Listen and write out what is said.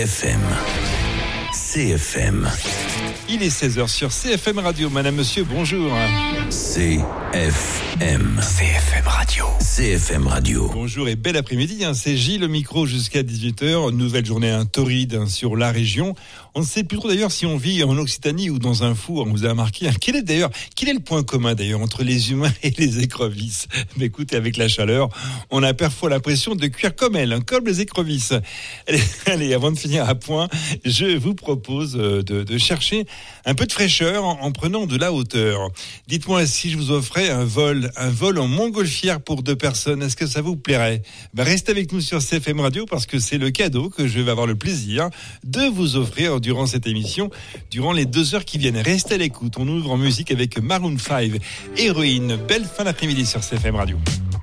FM. CFM. Il est 16h sur CFM Radio. Madame, monsieur, bonjour. CFM. CFM Radio. CFM Radio. Bonjour et bel après-midi. C'est Gilles au micro jusqu'à 18h. Nouvelle journée torride sur la région. On ne sait plus trop d'ailleurs si on vit en Occitanie ou dans un four. On vous a remarqué. Quel est le point commun d'ailleurs entre les humains et les écrevisses? Mais écoutez, avec la chaleur, on a parfois l'impression de cuire comme elles, comme les écrevisses. Allez, avant de finir à point, je vous propose de chercher un peu de fraîcheur en prenant de la hauteur. Dites-moi si je vous offrais un vol en montgolfière pour 2 personnes, est-ce que ça vous plairait? Restez avec nous sur CFM Radio parce que c'est le cadeau que je vais avoir le plaisir de vous offrir durant cette émission, durant les 2 heures qui viennent. Restez à l'écoute, on ouvre en musique avec Maroon 5, Héroïne. Belle fin d'après-midi sur CFM Radio.